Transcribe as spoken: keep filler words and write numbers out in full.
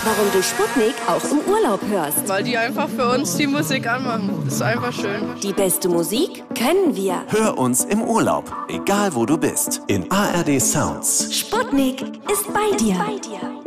warum du Sputnik auch im Urlaub hörst. Weil die einfach für uns die Musik anmachen. Das ist einfach schön. Die beste Musik können wir. Hör uns im Urlaub, egal wo du bist. In A R D Sounds. Sputnik ist bei dir. Bei dir.